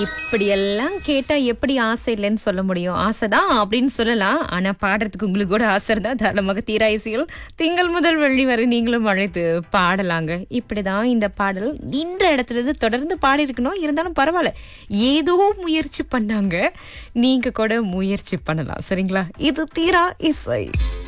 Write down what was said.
இப்படியெல்லாம் கேட்டா எப்படி ஆசை இல்லைன்னு சொல்ல முடியும்? ஆசைதான் அப்படின்னு சொல்லலாம். ஆனா பாடுறதுக்கு உங்களுக்கு கூட ஆசை இருந்தா தாராளமாக தீராயசியில் திங்கள் முதல் வெள்ளி வரை நீங்களும் அழைத்து பாடலாங்க. இப்படிதான் இந்த பாடல் நின்ற இடத்துல இருந்து தொடர்ந்து பாடி இருக்கணும். இருந்தாலும் பரவாயில்ல, ஏதோ முயற்சி பண்ணாங்க. நீங்க கூட முயற்சி பண்ணலாம். சரிங்களா? இது தீரா இசை.